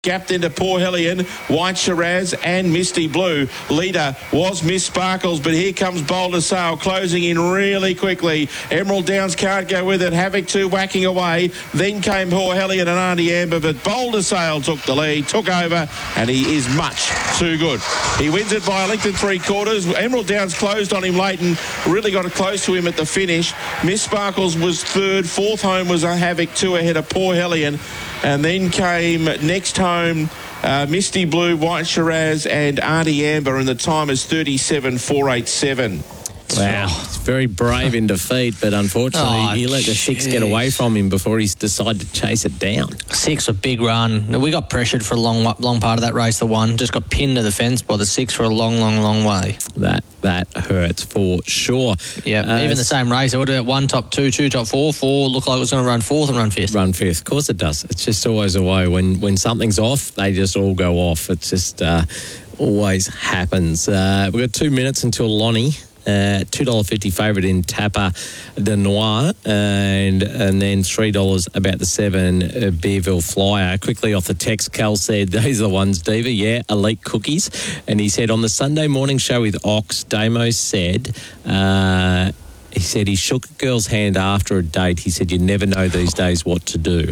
Gapped into Poor Hellion, White Shiraz and Misty Blue. Leader was Miss Sparkles, but here comes Boulder Sail closing in really quickly. Emerald Downs can't go with it. Havoc 2 whacking away. Then came Poor Hellion and Auntie Amber, but Boulder Sail took the lead, took over, and he is much too good. He wins it by a length and 3/4. Emerald Downs closed on him late and really got it close to him at the finish. Miss Sparkles was third. Fourth home was a Havoc 2 ahead of Poor Hellion. And then came next home Misty Blue, White Shiraz and Auntie Amber, and the time is 37.487. Wow, he's very brave in defeat, but unfortunately he let the 6 get away from him before he decided to chase it down. 6, a big run. We got pressured for a long part of that race, the 1. Just got pinned to the fence by the 6 for a long way. That hurts for sure. Yeah, even the same race, I would have 1 top 2, 2 top 4, 4 looked like it was going to run 4th and run 5th. Run 5th, of course it does. It's just always a way. When something's off, they just all go off. It's just always happens. We've got 2 minutes until Lonnie. $2.50 favourite in Tapa de Noir, and then $3 about the 7 Beerville Flyer. Quickly off the text, Cal said, these are the ones, Diva, yeah, elite cookies. And he said, on the Sunday morning show with Ox, Damo said, he said he shook a girl's hand after a date. He said, you never know these days what to do.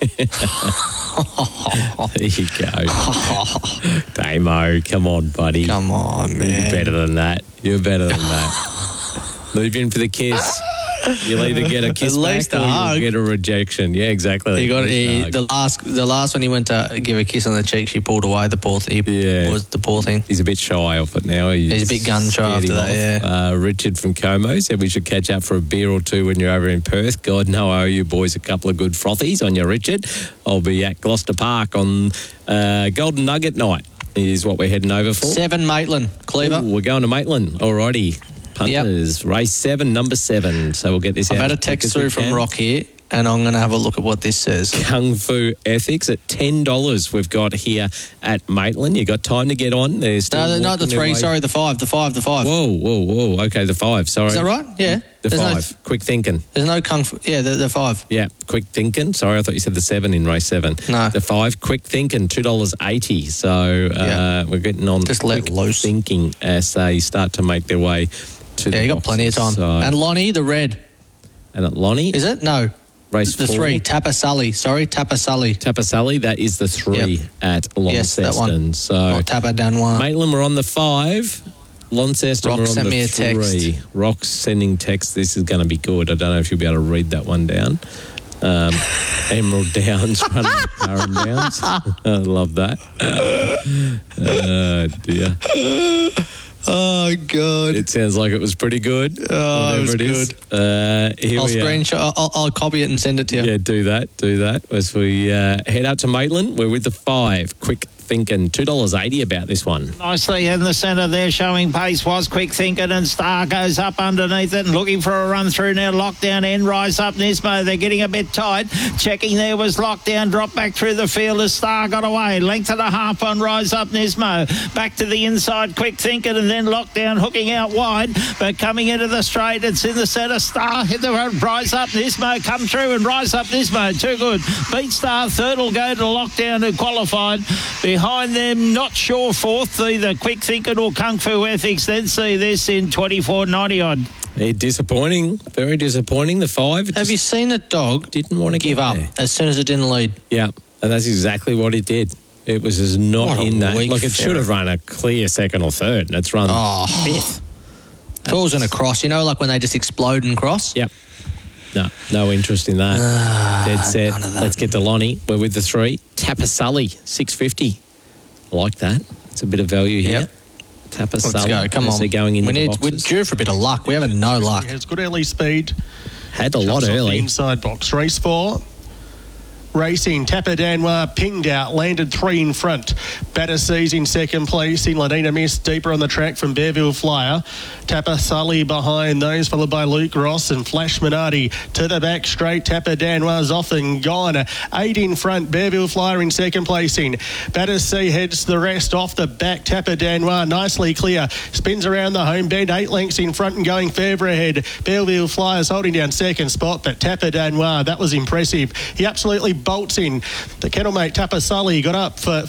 There you go. Damo, come on, buddy. Come on, man. You're better than that. You're better than that. Move in for the kiss. You'll either get a kiss back or you'll get a rejection. Yeah, exactly. He got the last one he went to give a kiss on the cheek, she pulled away the poor thing. Was the poor thing. He's a bit shy of it now. He's a bit gun shy after that, yeah. Richard from Como said we should catch up for a beer or two when you're over in Perth. God, no, I owe you boys a couple of good frothies on you, Richard. I'll be at Gloucester Park on Golden Nugget night is what we're heading over for. 7 Maitland, Cleaver. Ooh, we're going to Maitland. Alrighty. Punters, race 7, number 7 . So we'll get this out. I've had a text through from Rock here, and I'm going to have a look at what this says. Kung Fu Ethics at $10 we've got here at Maitland. You got time to get on. There's still not the 3, sorry, the 5. Whoa. Okay, the 5, sorry. Is that right? Yeah. The 5. Quick thinking. There's no Kung Fu. Yeah, the 5. Yeah, quick thinking. Sorry, I thought you said the 7 in race 7. No. The 5, quick thinking, $2.80. So we're getting on just let loose thinking as they start to make their way to you got plenty of time. So. And Lonnie, the red. And at Lonnie? Is it? No. Race the 4. 3, Tapa Sully. Sorry, Tapa Sully. Tapa Sully, that is the 3 at Launceston. Yes, that one. So Tapa Danois. Maitland, we're on the 5. Launceston, we're on the 3. Rock's sending text. This is going to be good. I don't know if you'll be able to read that one down. Emerald Downs running Curran Downs. I love that. Oh, dear. Oh, God. It sounds like it was pretty good. Oh, it was good. I'll screenshot. I'll copy it and send it to you. Yeah, do that. As we head out to Maitland, we're with the 5. Quick thinking, $2.80 about this one. Nicely in the centre there, showing pace was Quick Thinking, and Star goes up underneath it and looking for a run through now. Lockdown end, Rise Up Nismo. They're getting a bit tight. Checking there was Lockdown, drop back through the field as Star got away. Length and a half on Rise Up Nismo. Back to the inside, Quick Thinking, and then Lockdown hooking out wide, but coming into the straight, it's in the centre. Star hit the run. Rise Up Nismo come through, and Rise Up Nismo too good. Beat Star. Third will go to Lockdown, who qualified. Behind them, not sure fourth, either Quick Thinking or Kung Fu Ethics. Then see this in 24.90 odd. Yeah, disappointing, very disappointing. The 5. Have you seen the dog? Didn't want to give up as soon as it didn't lead. Yeah, and that's exactly what it did. It was just not in that. Like it should have run a clear 2nd or 3rd, and it's run 5th. Falls in a cross, you know, like when they just explode and cross. Yep. No interest in that. Dead set. Let's get to Lonnie. We're with the 3. Tapa Sully, $6.50. I like that. It's a bit of value here. Yep. Tapa Sully. Let's go. Come on. They're going in the boxes. We're due for a bit of luck. We haven't no luck. He has good early speed. Had a lot early. Inside box. Race 4. Racing, Tapa Danois pinged out, landed 3 in front. Batterseas in second place. In Ladina Miss deeper on the track from Bearville Flyer. Tapa Sully behind those, followed by Luke Ross and Flash Minardi to the back straight. Tapa Danois off and gone. 8 in front. Bearville Flyer in second placing. Battersea heads the rest off the back. Tapa Danois nicely clear. Spins around the home bend. 8 lengths in front and going further ahead. Bearville Flyers holding down second spot, but Tapa Danois, that was impressive. He absolutely bolts in. The kennelmate Tapper Sully got up for